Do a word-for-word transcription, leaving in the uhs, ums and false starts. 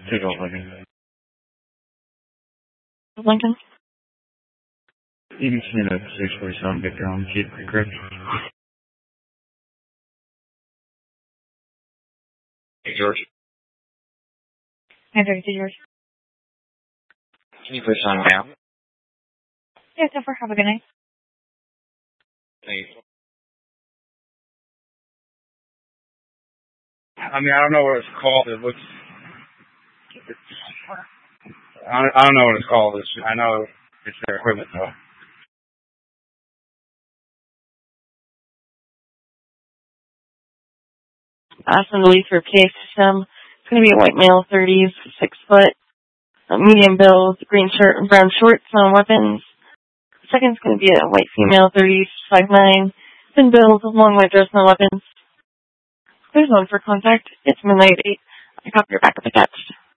Take off Lincoln. Lincoln? You can see that six forty-seven Victor on Keith Creek. Hey, George. Hi, George. George. Can you push on now? Yeah, so far. Have a good night. Thanks. I mean, I don't know what it's called. It looks... It's, I, don't, I don't know what it's called. It's, I know it's their equipment, though. Awesome lead for P A system. It's going to be a white male, thirties, six foot, uh, medium build, green shirt and brown shorts on weapons. Second's going to be a white female, thirties, five nine, thin build, long white dress on weapons. There's one for contact. It's midnight eight. I copy your backup attached.